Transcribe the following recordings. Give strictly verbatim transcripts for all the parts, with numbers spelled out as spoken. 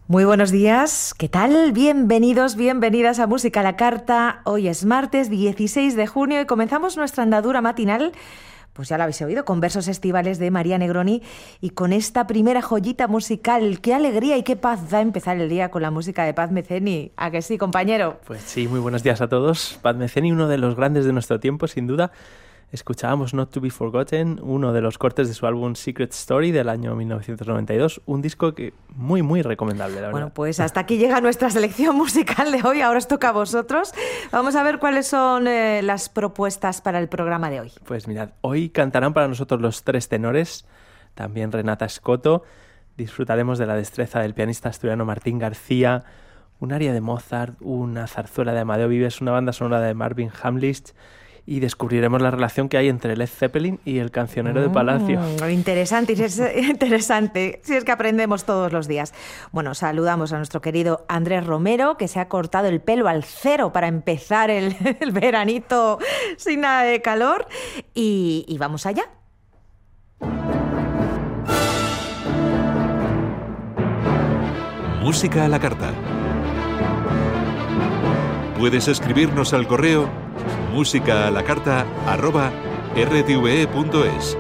Muy buenos días, ¿qué tal? Bienvenidos, bienvenidas a Música a la Carta. Hoy es martes dieciséis de junio y comenzamos nuestra andadura matinal, pues ya lo habéis oído, con versos estivales de María Negroni y con esta primera joyita musical. ¡Qué alegría y qué paz da empezar el día con la música de Paz Meceni! ¿A que sí, compañero? Pues sí, muy buenos días a todos. Paz Meceni, uno de los grandes de nuestro tiempo, sin duda. Escuchábamos Not to be Forgotten, uno de los cortes de su álbum Secret Story del año mil novecientos noventa y dos, un disco que muy, muy recomendable, la verdad. Bueno, pues hasta aquí llega nuestra selección musical de hoy, ahora os toca a vosotros. Vamos a ver cuáles son eh, las propuestas para el programa de hoy. Pues mirad, hoy cantarán para nosotros los tres tenores, también Renata Escoto, disfrutaremos de la destreza del pianista asturiano Martín García, un aria de Mozart, una zarzuela de Amadeo Vives, una banda sonora de Marvin Hamlisch, y descubriremos la relación que hay entre Led Zeppelin y el cancionero de Palacio. Mm, interesante, es interesante, si es que aprendemos todos los días. Bueno, saludamos a nuestro querido Andrés Romero, que se ha cortado el pelo al cero para empezar el, el veranito sin nada de calor, y, y vamos allá. Música a la Carta. Puedes escribirnos al correo música a la carta arroba r t v e punto es.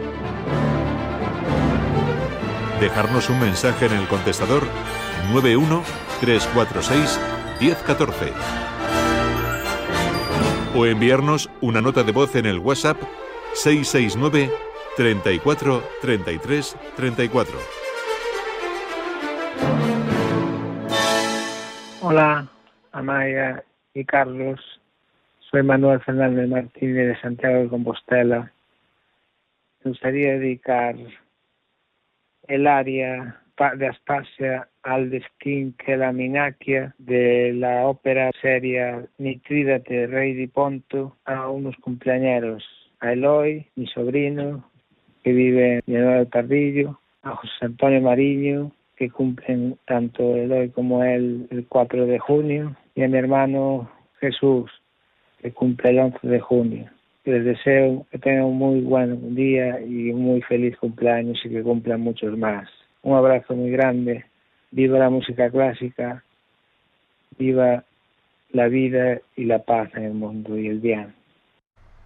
Dejarnos un mensaje en el contestador nueve uno tres cuatro seis uno cero uno cuatro. O enviarnos una nota de voz en el WhatsApp seis seis nueve, treinta y cuatro, treinta y tres, treinta y cuatro. Hola, Amaya y Carlos. Soy Manuel Fernández Martínez de Santiago de Compostela. Me gustaría dedicar el aria de Aspasia al Destin che la Minacchia de la ópera seria Mitrídate, Rey di Ponto a unos cumpleañeros, a Eloy, mi sobrino, que vive en Villanueva del Pardillo, a José Antonio Mariño, que cumplen tanto Eloy como él el cuatro de junio, y a mi hermano Jesús, que cumple el once de junio. Les deseo que tengan un muy buen día y un muy feliz cumpleaños y que cumplan muchos más. Un abrazo muy grande. Viva la música clásica, viva la vida y la paz en el mundo y el bien.